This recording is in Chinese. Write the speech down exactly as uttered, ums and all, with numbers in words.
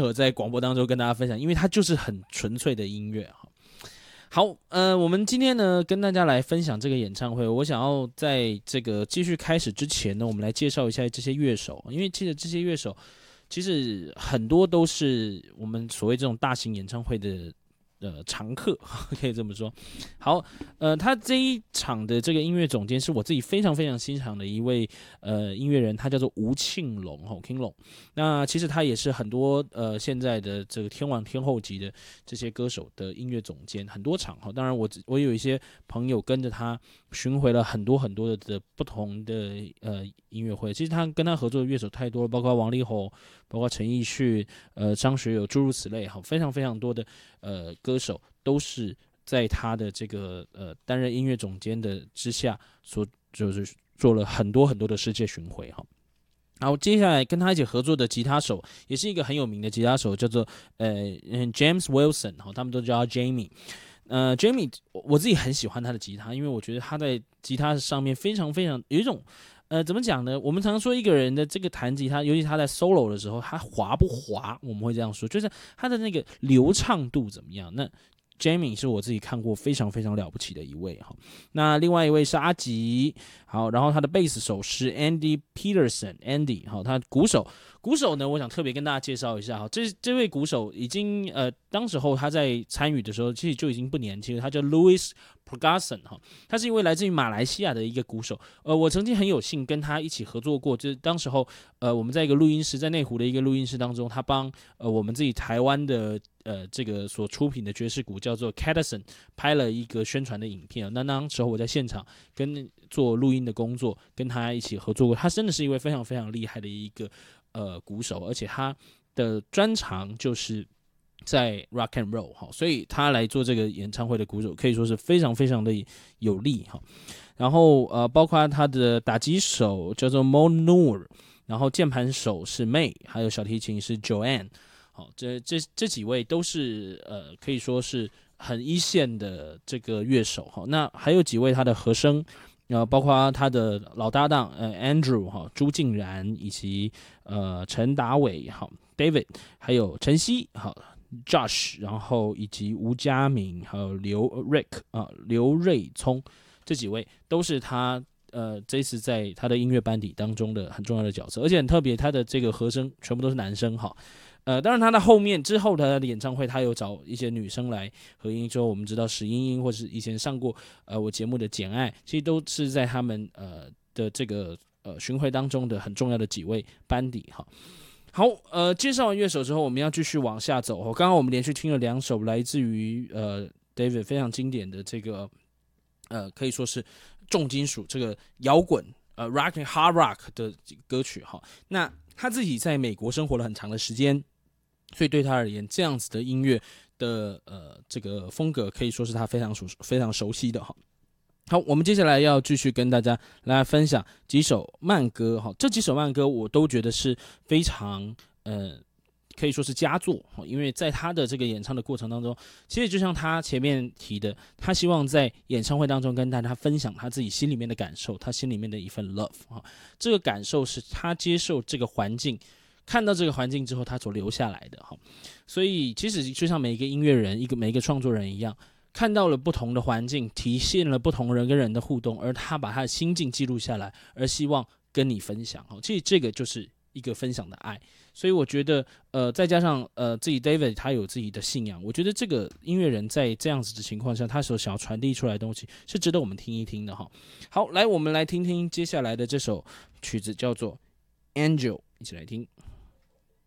合在广播当中跟大家分享，因为它就是很纯粹的音乐哈。好，呃，我们今天呢跟大家来分享这个演唱会。我想要在这个继续开始之前呢，我们来介绍一下这些乐手，因为其实这些乐手其实很多都是我们所谓这种大型演唱会的呃常客，可以这么说。好，呃，他这一场的这个音乐总监是我自己非常非常欣赏的一位呃音乐人，他叫做吴庆隆哈 ，King Long。那其实他也是很多呃现在的这个天王天后级的这些歌手的音乐总监，很多场哈。当然我我有一些朋友跟着他巡回了很多很多的的不同的呃音乐会，其实他跟他合作的乐手太多了，包括王力宏，包括陈奕迅、呃张学友，诸如此类哈，非常非常多的呃歌手都是在他的这个呃担任音乐总监的之下，所就是做了很多很多的世界巡回哈。然后接下来跟他一起合作的吉他手，也是一个很有名的吉他手，叫做呃 James Wilson 哈，他们都叫他 Jamie。呃，Jamie 我自己很喜欢他的吉他，因为我觉得他在吉他上面非常非常有一种呃怎么讲呢？我们常说一个人的这个弹吉他，尤其他在 solo 的时候，他滑不滑？我们会这样说，就是他的那个流畅度怎么样？那Jamie 是我自己看过非常非常了不起的一位哈。那另外一位是阿吉，好，然后他的贝斯手是 Andy Peterson，Andy 好，他鼓手，鼓手呢，我想特别跟大家介绍一下哈，这这位鼓手已经呃，当时候他在参与的时候，其实就已经不年轻了，他叫 Louis Pergasson 哈，他是一位来自于马来西亚的一个鼓手，呃，我曾经很有幸跟他一起合作过，就是当时候呃，我们在一个录音室，在内湖的一个录音室当中，他帮呃我们自己台湾的。呃，这个所出品的爵士鼓叫做 Cadison， 拍了一个宣传的影片。那当时候我在现场跟做录音的工作，跟他一起合作过。他真的是一位非常非常厉害的一个呃鼓手，而且他的专长就是在 rock and roll 哈，所以他来做这个演唱会的鼓手可以说是非常非常的有力哈。然后呃，包括他的打击手叫做 Mo Noor， 然后键盘手是 May， 还有小提琴是 Joanne。好，这这这几位都是呃，可以说是很一线的这个乐手哈。那还有几位他的和声，呃，包括他的老搭档呃 Andrew 哈，朱敬然以及呃陈达伟哈 David， 还有陈曦哈 Josh， 然后以及吴家明还有刘 Rick 啊刘瑞聪这几位都是他。呃，这次在他的音乐班底当中的很重要的角色，而且很特别，他的这个和声全部都是男生哈。呃，当然他的后面之后他的演唱会，他有找一些女生来合音，之后我们知道史英英或是以前上过呃我节目的简爱，其实都是在他们呃的这个呃巡回当中的很重要的几位班底哈。好，呃，介绍完乐手之后，我们要继续往下走。刚刚我们连续听了两首来自于呃 David 非常经典的这个呃可以说是重金属这个摇滚呃 rock and hard rock 的歌曲哈。那他自己在美国生活了很长的时间。所以对他而言，这样子的音乐的呃这个风格可以说是他非常熟非常熟悉的哈。好，我们接下来要继续跟大家来分享几首慢歌哈。这几首慢歌我都觉得是非常呃可以说是佳作，因为在他的这个演唱的过程当中，其实就像他前面提的，他希望在演唱会当中跟大家分享他自己心里面的感受，他心里面的一份 love 哈。这个感受是他接受这个环境。看到这个环境之后，他所留下来的哈，所以其实就像每一个音乐人、一个每一个创作人一样，看到了不同的环境，体现了不同人跟人的互动，而他把他的心境记录下来，而希望跟你分享哈。其实这个就是一个分享的爱，所以我觉得呃，再加上呃自己 David 他有自己的信仰，我觉得这个音乐人在这样子的情况下，他所想要传递出来的东西是值得我们听一听的哈。好，来我们来听听接下来的这首曲子，叫做 Angel， 一起来听。